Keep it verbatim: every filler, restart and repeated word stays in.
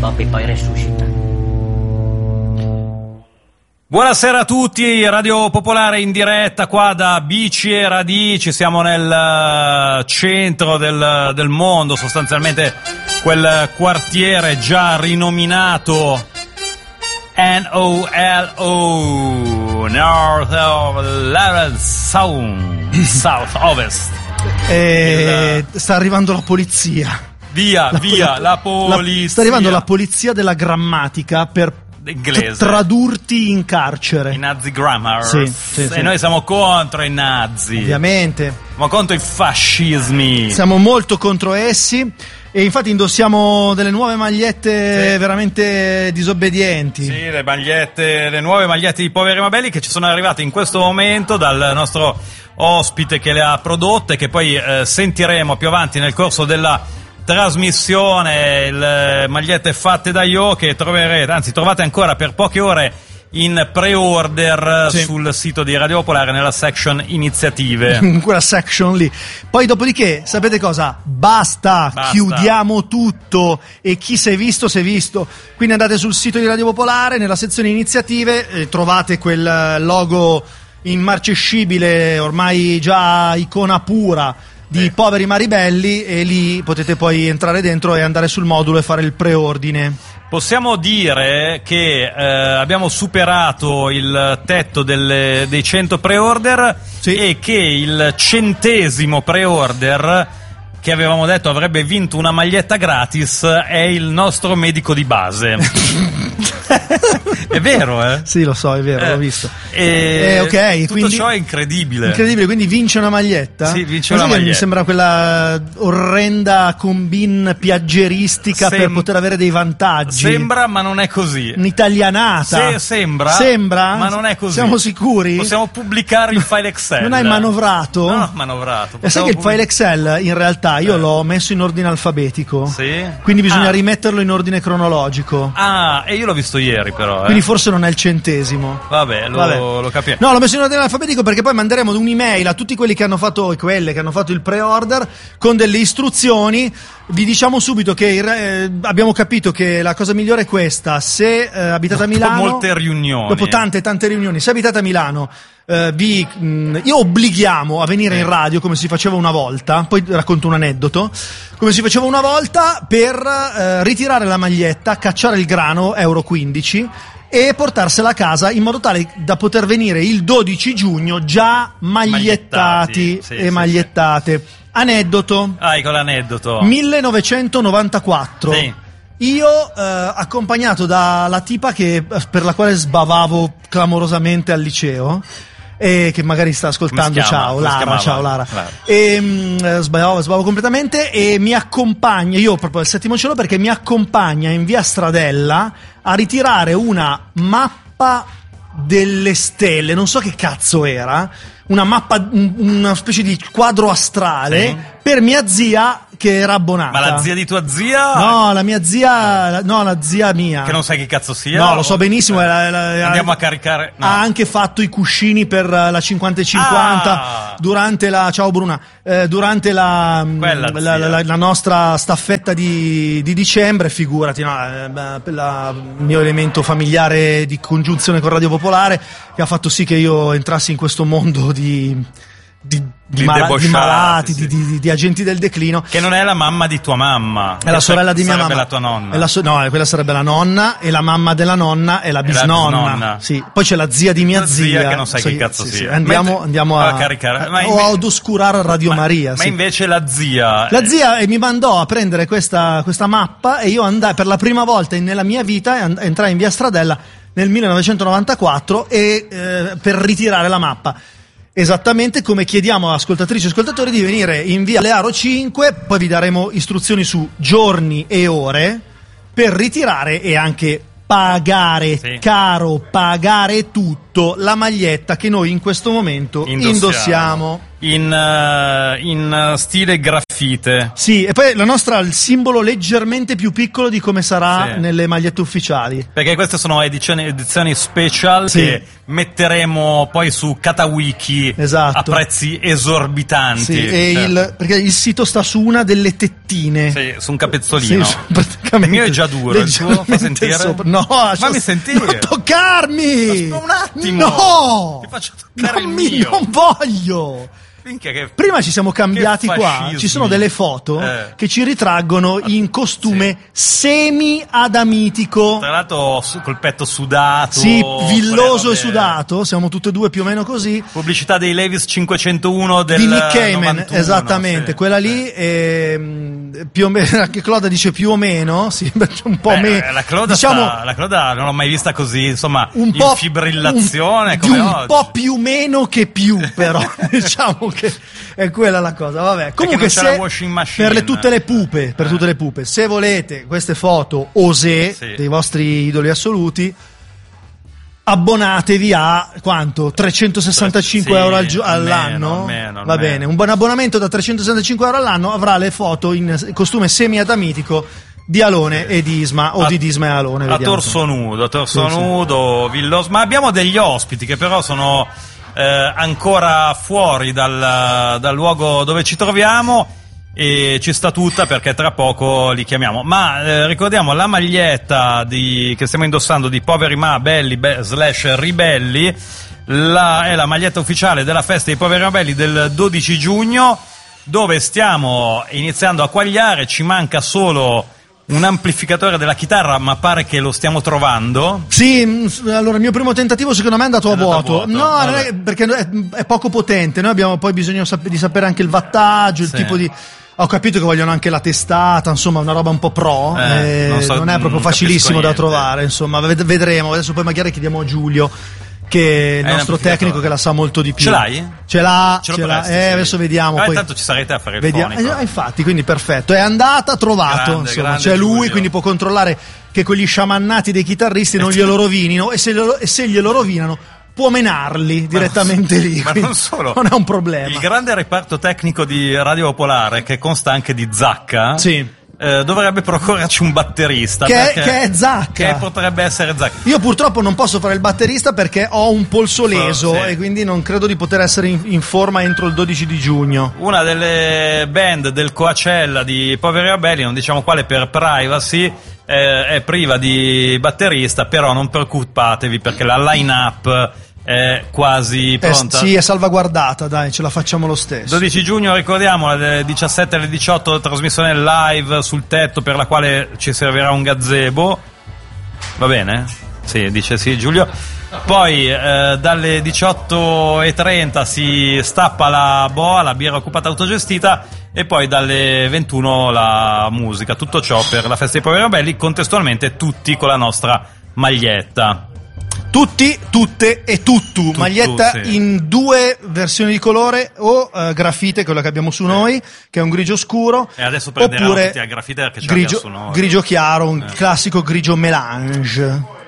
Bobby poi resuscita. Buonasera a tutti, Radio Popolare in diretta qua da Bici e Radici, siamo nel centro del, del mondo, sostanzialmente quel quartiere già rinominato N O L O, North of eleven Sound, South Ovest. E Il... sta arrivando la polizia. Via, la, via, la, la polizia. La, sta arrivando la polizia della grammatica per inglese. T- tradurti in carcere. I Nazi grammar. Sì, sì, e sì. Noi siamo contro i nazi. Ovviamente. Ma contro i fascismi. Siamo molto contro essi. E infatti indossiamo delle nuove magliette, sì, veramente disobbedienti. Sì, le magliette, le nuove magliette di Poveri ma Belli che ci sono arrivate in questo momento dal nostro ospite che le ha prodotte, che poi eh, sentiremo più avanti nel corso della trasmissione. Le magliette fatte da Io che troverete, anzi trovate ancora per poche ore in pre-order, sì, sul sito di Radio Popolare nella section iniziative. In quella section lì. Poi dopodiché, sapete cosa? Basta, Basta, chiudiamo tutto e chi si è visto si è visto. Quindi andate sul sito di Radio Popolare, nella sezione iniziative, eh, trovate quel logo immarcescibile, ormai già icona pura, di eh. Poveri Maribelli, e lì potete poi entrare dentro e andare sul modulo e fare il preordine. Possiamo dire che eh, abbiamo superato il tetto delle, dei cento pre-order, sì, e che il centesimo pre-order, che avevamo detto avrebbe vinto una maglietta gratis, è il nostro medico di base. È vero, eh? Sì, lo so, è vero, eh, l'ho visto. E eh, ok, tutto quindi, ciò è incredibile. Incredibile, quindi vince una maglietta? Sì, vince una maglietta. Mi sembra quella orrenda combin piaggeristica Sem- per poter avere dei vantaggi. Sembra, ma non è così. Un'italianata. Se, sembra, sembra, ma non è così. Siamo sicuri? Possiamo pubblicare il file Excel. Non hai manovrato? No, manovrato. E sai che il file Excel in realtà io eh. l'ho messo in ordine alfabetico. Sì? Quindi bisogna ah. rimetterlo in ordine cronologico. Ah, e io l'ho visto ieri però. Eh. Quindi forse non è il centesimo. Vabbè, lo, Vabbè. lo capiamo. No, l'ho messo in ordine alfabetico perché poi manderemo un'email a tutti quelli che hanno fatto, quelle che hanno fatto il pre-order, con delle istruzioni. Vi diciamo subito che eh, abbiamo capito che la cosa migliore è questa: se eh, abitate a Milano, dopo molte riunioni, dopo tante tante riunioni, se abitate a Milano, eh, vi mh, io obblighiamo a venire in radio come si faceva una volta. Poi racconto un aneddoto. Come si faceva una volta, per eh, ritirare la maglietta, cacciare il grano euro quindici e portarsela a casa, in modo tale da poter venire il dodici giugno già magliettati, magliettati sì, e sì, magliettate. Sì. Aneddoto. Ah, con l'aneddoto. millenovecentonovantaquattro. Sì. Io, eh, accompagnato dalla tipa che, per la quale sbavavo clamorosamente al liceo, e che magari sta ascoltando, ciao Lara, ciao Lara, Lara. E mh, sbagliavo, sbagliavo completamente, e mi accompagna, io proprio al settimo cielo, perché mi accompagna in via Stradella a ritirare una mappa delle stelle, non so che cazzo era, una mappa, un, una specie di quadro astrale, sì, per mia zia che era abbonata. Ma la zia di tua zia? No, la mia zia, la, no, la zia mia. Che non sai che cazzo sia? No, lo so benissimo. Eh. La, la, Andiamo a caricare. No. Ha anche fatto i cuscini per la cinquanta e cinquanta ah. durante la, ciao Bruna, eh, durante la, la, la, la, la nostra staffetta di, di dicembre, figurati, no, eh, il mio elemento familiare di congiunzione con Radio Popolare, che ha fatto sì che io entrassi in questo mondo di... Di, di, di, mala- di malati, sì. di, di, di agenti del declino. Che non è la mamma di tua mamma, è la sorella di mia mamma. La tua nonna. È la so- no, quella sarebbe la nonna, e la mamma della nonna è la bisnonna. La bisnonna. Sì. Poi c'è la zia di mia la zia, zia che non sai so, che cazzo sì, sia. Sì. Andiamo, ma andiamo a, a caricare. Ma o ad oscurare Radio ma, Maria. Ma sì. invece la zia. La zia eh, mi mandò a prendere questa, questa mappa, e io andai per la prima volta nella mia vita, and- entrai in via Stradella nel millenovecentonovantaquattro e eh, per ritirare la mappa. Esattamente come chiediamo a ascoltatrici e ascoltatori di venire in via Learo cinque, poi vi daremo istruzioni su giorni e ore per ritirare e anche pagare, sì, caro, pagare tutto, la maglietta che noi in questo momento indossiamo. indossiamo. In, uh, in stile graffite. Sì, e poi la nostra ha il simbolo leggermente più piccolo di come sarà, sì, nelle magliette ufficiali. Perché queste sono edizioni, edizioni special, sì, che metteremo poi su Katawiki, esatto, a prezzi esorbitanti. Sì, e certo. il, perché il sito sta su una delle tettine. Sì, su un capezzolino. Sì, praticamente. Il mio è già duro, il tuo fa sentire? Sopra. No, fammi sentire. Non toccarmi! Aspetta un attimo! No! Ti faccio toccare non il mi, mio. Non voglio! Che, Prima ci siamo cambiati qua, ci sono delle foto eh. che ci ritraggono in costume sì. semi-adamitico. Tra l'altro col petto sudato. Sì, villoso e sudato, siamo tutte e due più o meno così. Pubblicità dei Levi's cinquecentouno del di Nick Cayman, novantuno, esattamente, sì. Quella lì è, più o meno, anche Cloda dice più o meno, sì, un po' meno. La Cloda, diciamo, sta, la Cloda non l'ho mai vista così, insomma, un po', in fibrillazione un, come un oggi. po' più meno che più, però diciamo che è quella la cosa, vabbè. Comunque se per le, tutte le pupe, per eh. tutte le pupe, se volete queste foto osè sì. dei vostri idoli assoluti, abbonatevi a quanto? trecentosessantacinque sì, euro al gio- all'anno? Meno, Va meno. bene, un buon abbonamento da trecentosessantacinque euro all'anno avrà le foto in costume semi-adamitico di Alone sì. e di Isma, o a, di Disma e Alone. A vediamo. torso nudo, a torso sì, nudo, sì. villoso. Ma abbiamo degli ospiti che però sono eh, ancora fuori dal, dal luogo dove ci troviamo. E ci sta tutta perché tra poco li chiamiamo. Ma eh, ricordiamo la maglietta di, che stiamo indossando di Poveri ma belli be, slash ribelli, la, è la maglietta ufficiale della festa dei Poveri ma belli del dodici giugno, dove stiamo iniziando a quagliare. Ci manca solo un amplificatore della chitarra, ma pare che lo stiamo trovando. Sì, allora il mio primo tentativo secondo me è andato, è a, andato vuoto. a vuoto. No, non è, perché è, è poco potente. Noi abbiamo poi bisogno di sapere anche il wattaggio, il sì. tipo di... Ho capito che vogliono anche la testata, insomma, una roba un po' pro. Eh, eh, non, so, non è proprio non facilissimo da trovare, insomma, vedremo. Adesso poi magari chiediamo a Giulio, che è il nostro tecnico, che la sa molto di più. Ce l'hai? Ce l'ha, ce, ce l'ha. Presti, eh, sì. Adesso vediamo. Ma poi intanto ci sarete a fare il vediamo. fonico. Eh, infatti, quindi perfetto. È andata, trovato. Grande, insomma, grande c'è lui, Giulio. quindi può controllare che quegli sciamannati dei chitarristi non glielo rovinino, e se, glielo, e se glielo rovinano può menarli direttamente ma, lì. Ma non solo. Non è un problema. Il grande reparto tecnico di Radio Popolare, che consta anche di Zacca, sì. Eh, dovrebbe procurarci un batterista che, perché, che è Zacca, che potrebbe essere Zacca. Io purtroppo non posso fare il batterista perché ho un polso leso, sì. e quindi non credo di poter essere in, in forma entro il dodici di giugno. Una delle band del Coachella di Poveri Abelli, non diciamo quale per privacy, eh, è priva di batterista, però non preoccupatevi perché la line-up è quasi pronta. Eh, sì, è salvaguardata, dai, ce la facciamo lo stesso. dodici giugno, ricordiamo, alle diciassette alle diciotto, trasmissione live sul tetto per la quale ci servirà un gazebo. Va bene? Sì, dice sì Giulio. Poi eh, dalle diciotto e trenta si stappa la boa, la birra occupata autogestita, e poi dalle ventuno la musica. Tutto ciò per la festa dei Poveri Belli, contestualmente tutti con la nostra maglietta. Tutti, tutte e tuttu, tuttu maglietta sì. in due versioni di colore, o uh, grafite, quella che abbiamo su noi, che è un grigio scuro, e adesso prenderanno oppure tutti a grafite perché ce grigio, su noi. grigio chiaro, un eh. classico grigio melange.